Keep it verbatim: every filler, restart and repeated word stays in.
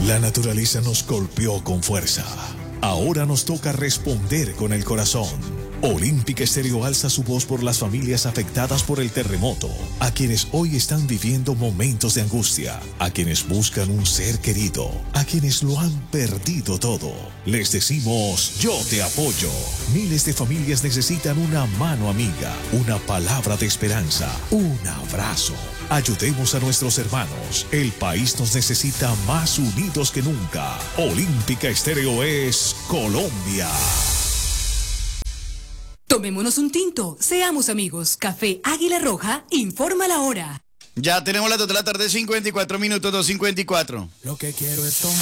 La naturaleza nos golpeó con fuerza. Ahora nos toca responder con el corazón. Olímpica Estéreo alza su voz por las familias afectadas por el terremoto, a quienes hoy están viviendo momentos de angustia, a quienes buscan un ser querido, a quienes lo han perdido todo. Les decimos, yo te apoyo. Miles de familias necesitan una mano amiga, una palabra de esperanza, un abrazo. Ayudemos a nuestros hermanos. El país nos necesita más unidos que nunca. Olímpica Estéreo es Colombia. Tomémonos un tinto, seamos amigos. Café Águila Roja, informa la hora. Ya tenemos las dos de la tarde, cincuenta y cuatro minutos, dos cincuenta y cuatro. Lo que quiero es tomar.